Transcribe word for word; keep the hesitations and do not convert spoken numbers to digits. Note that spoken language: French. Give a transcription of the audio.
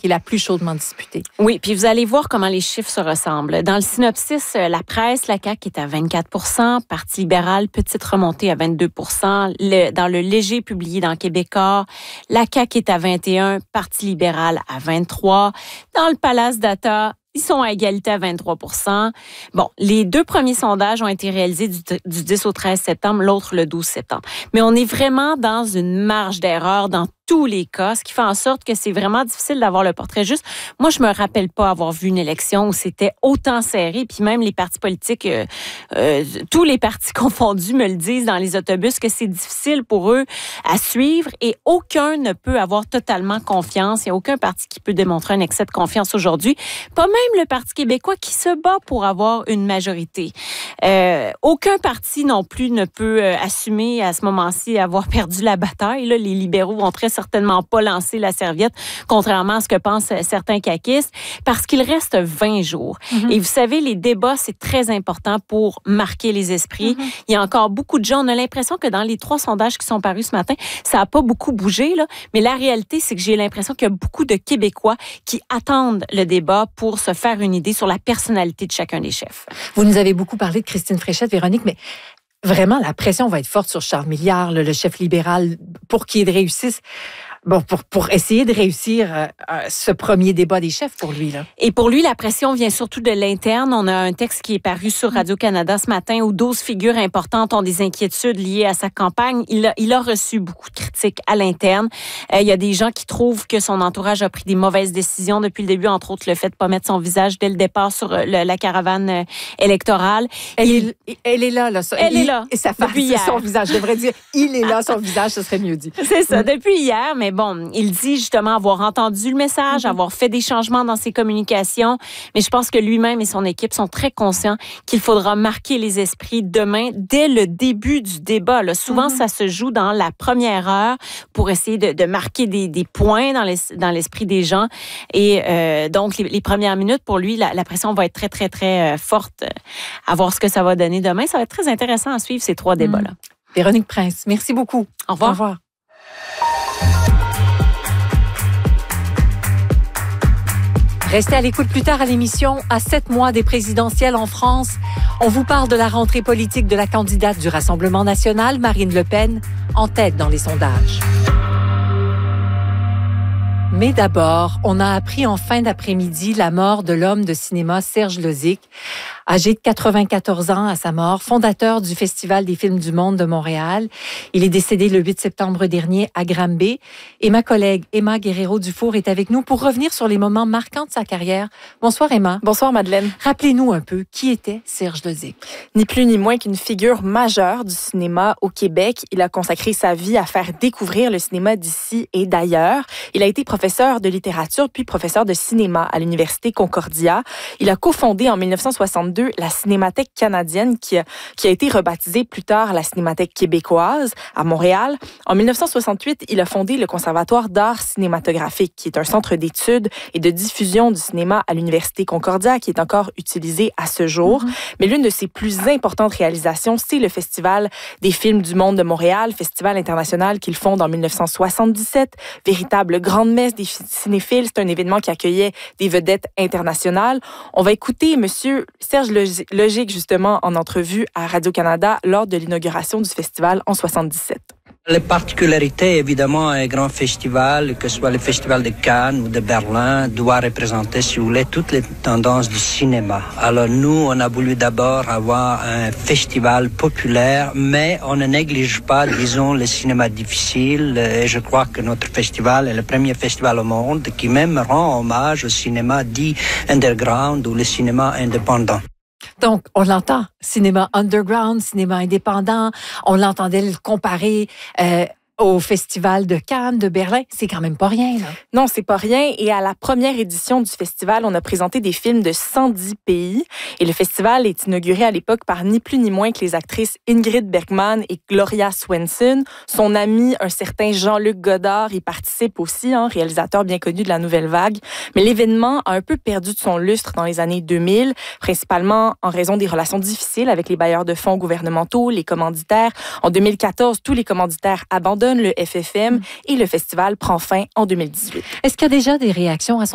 qui est la plus chaudement disputée. Oui, puis vous allez voir comment les chiffres se ressemblent. Dans le synopsis, la presse, la C A Q est à vingt-quatre pour cent, Parti libéral, petite remontée à vingt-deux pour cent. Le, dans le léger publié dans Québécois, la C A Q est à vingt et un, Parti libéral à vingt-trois. Dans le Palace Data, ils sont à égalité à vingt-trois pour cent. Bon, les deux premiers sondages ont été réalisés du, du dix au treize septembre, l'autre le douze septembre. Mais on est vraiment dans une marge d'erreur dans tous les cas, ce qui fait en sorte que c'est vraiment difficile d'avoir le portrait juste. Moi, je me rappelle pas avoir vu une élection où c'était autant serré, puis même les partis politiques, euh, euh, tous les partis confondus me le disent dans les autobus, que c'est difficile pour eux à suivre et aucun ne peut avoir totalement confiance. Il n'y a aucun parti qui peut démontrer un excès de confiance aujourd'hui. Pas même le Parti québécois qui se bat pour avoir une majorité. Euh, aucun parti non plus ne peut euh, assumer à ce moment-ci avoir perdu la bataille. Là, les libéraux vont très certainement pas lancer la serviette, contrairement à ce que pensent certains caquistes, parce qu'il reste vingt jours. Mm-hmm. Et vous savez, les débats, c'est très important pour marquer les esprits. Mm-hmm. Il y a encore beaucoup de gens, on a l'impression que dans les trois sondages qui sont parus ce matin, ça n'a pas beaucoup bougé, là, mais la réalité, c'est que j'ai l'impression qu'il y a beaucoup de Québécois qui attendent le débat pour se faire une idée sur la personnalité de chacun des chefs. Vous nous avez beaucoup parlé de Christine Fréchette, Véronique, mais vraiment, la pression va être forte sur Charles Milliard, le chef libéral, pour qu'il réussisse. Bon, pour, pour essayer de réussir euh, ce premier débat des chefs pour lui, là. Et pour lui, la pression vient surtout de l'interne. On a un texte qui est paru sur Radio-Canada ce matin où douze figures importantes ont des inquiétudes liées à sa campagne. Il a, il a reçu beaucoup de critiques à l'interne. Euh, il y a des gens qui trouvent que son entourage a pris des mauvaises décisions depuis le début, entre autres le fait de ne pas mettre son visage dès le départ sur le, la caravane électorale. Elle, il, est, elle est là, là. Ça, elle il, est là. Et sa face, c'est son visage. Je devrais dire, il est là, son visage, ce serait mieux dit. C'est ça, depuis hier, mais bon, il dit justement avoir entendu le message, mm-hmm. avoir fait des changements dans ses communications, mais je pense que lui-même et son équipe sont très conscients qu'il faudra marquer les esprits demain dès le début du débat. Là, souvent, mm-hmm. ça se joue dans la première heure pour essayer de, de marquer des, des points dans, les, dans l'esprit des gens. Et euh, donc, les, les premières minutes, pour lui, la, la pression va être très, très, très euh, forte à voir ce que ça va donner demain. Ça va être très intéressant à suivre ces trois débats-là. Mm. Véronique Prince, merci beaucoup. Au revoir. Au revoir. Restez à l'écoute plus tard à l'émission. À sept mois des présidentielles en France, on vous parle de la rentrée politique de la candidate du Rassemblement national, Marine Le Pen, en tête dans les sondages. Mais d'abord, on a appris en fin d'après-midi la mort de l'homme de cinéma Serge Lozic, âgé de quatre-vingt-quatorze ans à sa mort, fondateur du Festival des films du monde de Montréal. Il est décédé le huit septembre dernier à Granby. Et ma collègue Emma Guerrero-Dufour est avec nous pour revenir sur les moments marquants de sa carrière. Bonsoir Emma. Bonsoir Madeleine. Rappelez-nous un peu, qui était Serge Lozic? Ni plus ni moins qu'une figure majeure du cinéma au Québec. Il a consacré sa vie à faire découvrir le cinéma d'ici et d'ailleurs. Il a été professeur de littérature puis professeur de cinéma à l'Université Concordia. Il a cofondé en dix-neuf cent soixante-deux la Cinémathèque canadienne qui a, qui a été rebaptisée plus tard la Cinémathèque québécoise à Montréal. En dix-neuf cent soixante-huit, il a fondé le Conservatoire d'art cinématographique qui est un centre d'études et de diffusion du cinéma à l'Université Concordia qui est encore utilisé à ce jour. Mm-hmm. Mais l'une de ses plus importantes réalisations, c'est le Festival des films du monde de Montréal, festival international qu'il fonde en dix-neuf cent soixante-dix-sept, véritable grande messe des cinéphiles. C'est un événement qui accueillait des vedettes internationales. On va écouter Monsieur Serge Lozic, justement, en entrevue à Radio-Canada lors de l'inauguration du festival en soixante-dix-sept. Les particularités, évidemment, un grand festival, que ce soit le festival de Cannes ou de Berlin, doit représenter, si vous voulez, toutes les tendances du cinéma. Alors nous, on a voulu d'abord avoir un festival populaire, mais on ne néglige pas, disons, le cinéma difficile. Et je crois que notre festival est le premier festival au monde qui même rend hommage au cinéma dit underground ou le cinéma indépendant. Donc, on l'entend, cinéma underground, cinéma indépendant, on l'entendait le comparer euh, au Festival de Cannes, de Berlin. C'est quand même pas rien, là. Non, c'est pas rien. Et à la première édition du festival, on a présenté des films de cent dix pays. Et le festival est inauguré à l'époque par ni plus ni moins que les actrices Ingrid Bergman et Gloria Swanson. Son ami, un certain Jean-Luc Godard, y participe aussi, hein, réalisateur bien connu de la Nouvelle Vague. Mais l'événement a un peu perdu de son lustre dans les années deux mille, principalement en raison des relations difficiles avec les bailleurs de fonds gouvernementaux, les commanditaires. En deux mille quatorze, tous les commanditaires abandonnent le F F M et le festival prend fin en deux mille dix-huit. Est-ce qu'il y a déjà des réactions à son